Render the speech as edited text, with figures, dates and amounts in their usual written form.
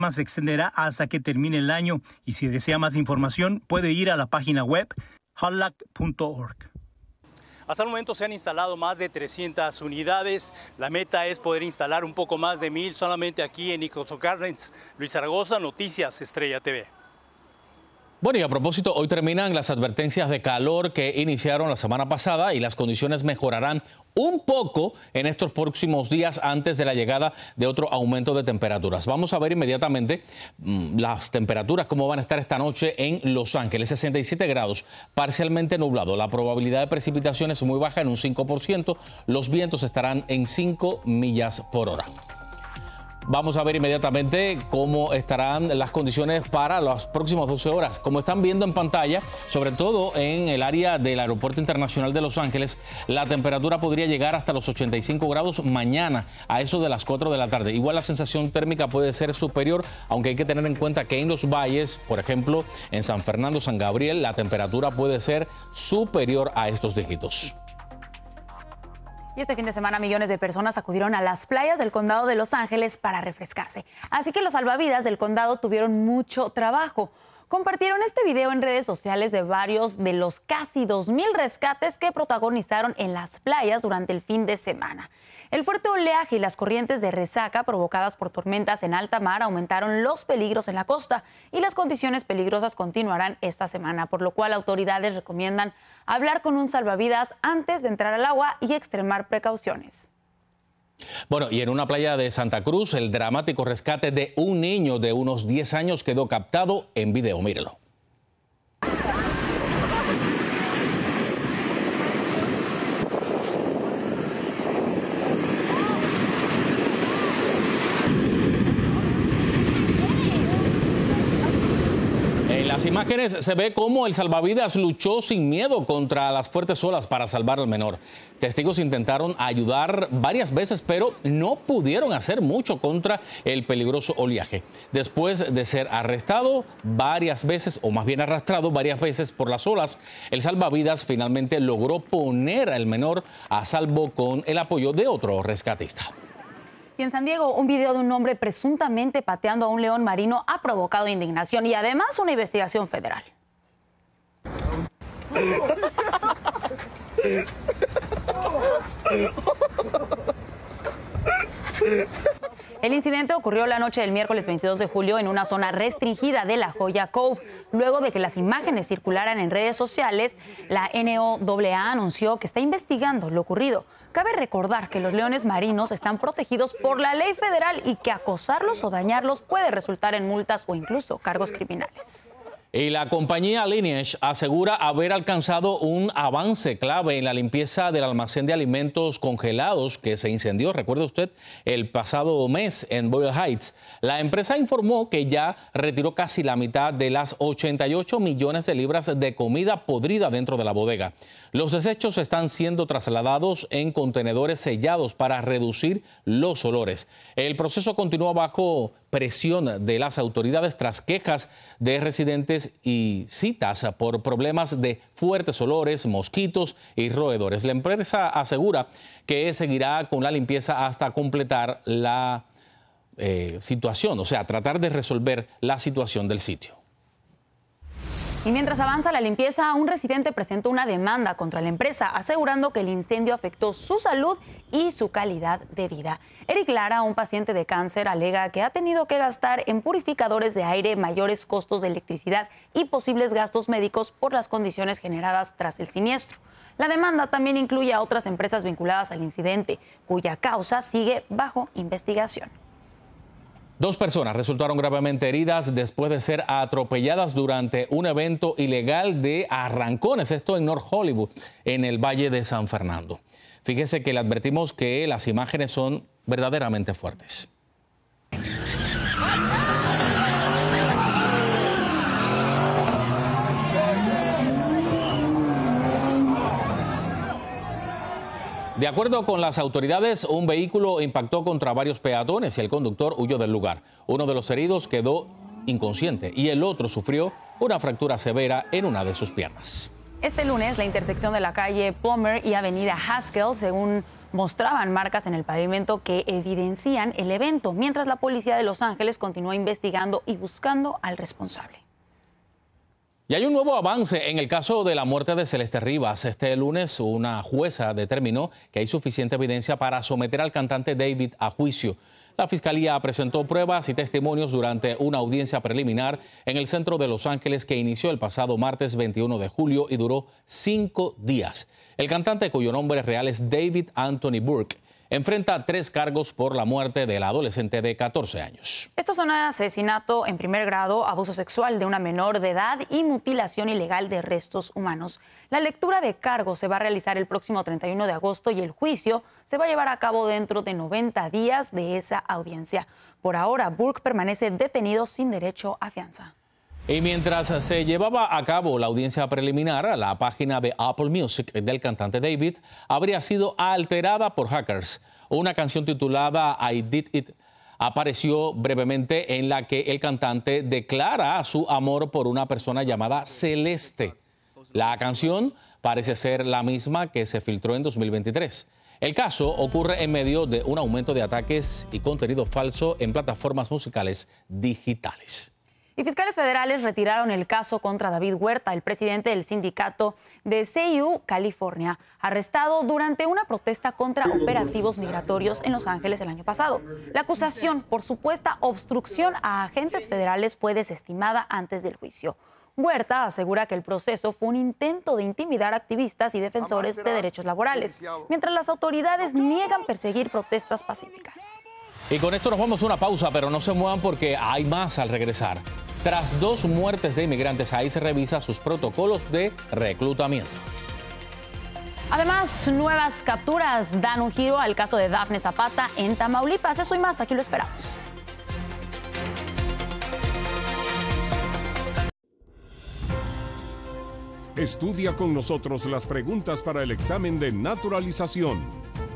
Se extenderá hasta que termine el año y si desea más información puede ir a la página web hotlac.org. Hasta el momento se han instalado más de 300 unidades. La meta es poder instalar un poco más de 1000 solamente aquí en Nicholson Gardens. Luis Zaragoza, Noticias Estrella TV. Bueno, y a propósito, hoy terminan las advertencias de calor que iniciaron la semana pasada y las condiciones mejorarán un poco en estos próximos días antes de la llegada de otro aumento de temperaturas. Vamos a ver inmediatamente las temperaturas, cómo van a estar esta noche en Los Ángeles. 67 grados, parcialmente nublado. La probabilidad de precipitación es muy baja, en un 5%. Los vientos estarán en 5 millas por hora. Vamos a ver inmediatamente cómo estarán las condiciones para las próximas 12 horas. Como están viendo en pantalla, sobre todo en el área del Aeropuerto Internacional de Los Ángeles, la temperatura podría llegar hasta los 85 grados mañana a eso de las 4 de la tarde. Igual la sensación térmica puede ser superior, aunque hay que tener en cuenta que en los valles, por ejemplo, en San Fernando, San Gabriel, la temperatura puede ser superior a estos dígitos. Y este fin de semana millones de personas acudieron a las playas del condado de Los Ángeles para refrescarse. Así que los salvavidas del condado tuvieron mucho trabajo. Compartieron este video en redes sociales de varios de los casi 2,000 rescates que protagonizaron en las playas durante el fin de semana. El fuerte oleaje y las corrientes de resaca provocadas por tormentas en alta mar aumentaron los peligros en la costa y las condiciones peligrosas continuarán esta semana, por lo cual autoridades recomiendan hablar con un salvavidas antes de entrar al agua y extremar precauciones. Bueno, y en una playa de Santa Cruz, el dramático rescate de un niño de unos 10 años quedó captado en video. Mírelo. En las imágenes se ve cómo el salvavidas luchó sin miedo contra las fuertes olas para salvar al menor. Testigos intentaron ayudar varias veces, pero no pudieron hacer mucho contra el peligroso oleaje. Después de ser arrestado varias veces, o más bien arrastrado varias veces por las olas, el salvavidas finalmente logró poner al menor a salvo con el apoyo de otro rescatista. Y en San Diego, un video de un hombre presuntamente pateando a un león marino ha provocado indignación y además una investigación federal. El incidente ocurrió la noche del miércoles 22 de julio en una zona restringida de La Joya Cove. Luego de que las imágenes circularan en redes sociales, la NOAA anunció que está investigando lo ocurrido. Cabe recordar que los leones marinos están protegidos por la ley federal y que acosarlos o dañarlos puede resultar en multas o incluso cargos criminales. Y la compañía Lineage asegura haber alcanzado un avance clave en la limpieza del almacén de alimentos congelados que se incendió, recuerde usted, el pasado mes en Boyle Heights. La empresa informó que ya retiró casi la mitad de las 88 millones de libras de comida podrida dentro de la bodega. Los desechos están siendo trasladados en contenedores sellados para reducir los olores. El proceso continúa bajo presión de las autoridades tras quejas de residentes y citas por problemas de fuertes olores, mosquitos y roedores. La empresa asegura que seguirá con la limpieza hasta completar la situación, o sea, tratar de resolver la situación del sitio. Y mientras avanza la limpieza, un residente presentó una demanda contra la empresa, asegurando que el incendio afectó su salud y su calidad de vida. Eric Lara, un paciente de cáncer, alega que ha tenido que gastar en purificadores de aire, mayores costos de electricidad y posibles gastos médicos por las condiciones generadas tras el siniestro. La demanda también incluye a otras empresas vinculadas al incidente, cuya causa sigue bajo investigación. 2 personas resultaron gravemente heridas después de ser atropelladas durante un evento ilegal de arrancones, esto en North Hollywood, en el Valle de San Fernando. Fíjese que le advertimos que las imágenes son verdaderamente fuertes. De acuerdo con las autoridades, un vehículo impactó contra varios peatones y el conductor huyó del lugar. Uno de los heridos quedó inconsciente y el otro sufrió una fractura severa en una de sus piernas. Este lunes, la intersección de la calle Plummer y avenida Haskell, según mostraban marcas en el pavimento que evidencian el evento, mientras la policía de Los Ángeles continúa investigando y buscando al responsable. Y hay un nuevo avance en el caso de la muerte de Celeste Rivas. Este lunes, una jueza determinó que hay suficiente evidencia para someter al cantante David a juicio. La Fiscalía presentó pruebas y testimonios durante una audiencia preliminar en el centro de Los Ángeles que inició el pasado martes 21 de julio y duró 5 días. El cantante, cuyo nombre real es David Anthony Burke, enfrenta 3 cargos por la muerte del adolescente de 14 años. Estos son asesinato en primer grado, abuso sexual de una menor de edad y mutilación ilegal de restos humanos. La lectura de cargos se va a realizar el próximo 31 de agosto y el juicio se va a llevar a cabo dentro de 90 días de esa audiencia. Por ahora, Burke permanece detenido sin derecho a fianza. Y mientras se llevaba a cabo la audiencia preliminar, la página de Apple Music del cantante David habría sido alterada por hackers. Una canción titulada I Did It apareció brevemente en la que el cantante declara su amor por una persona llamada Celeste. La canción parece ser la misma que se filtró en 2023. El caso ocurre en medio de un aumento de ataques y contenido falso en plataformas musicales digitales. Y fiscales federales retiraron el caso contra David Huerta, el presidente del sindicato de CIU California, arrestado durante una protesta contra operativos migratorios en Los Ángeles el año pasado. La acusación por supuesta obstrucción a agentes federales fue desestimada antes del juicio. Huerta asegura que el proceso fue un intento de intimidar a activistas y defensores de derechos laborales, mientras las autoridades niegan perseguir protestas pacíficas. Y con esto nos vamos a una pausa, pero no se muevan porque hay más al regresar. Tras 2 muertes de inmigrantes, ahí se revisa sus protocolos de reclutamiento. Además, nuevas capturas dan un giro al caso de Dafne Zapata en Tamaulipas. Eso y más, aquí lo esperamos. Estudia con nosotros las preguntas para el examen de naturalización.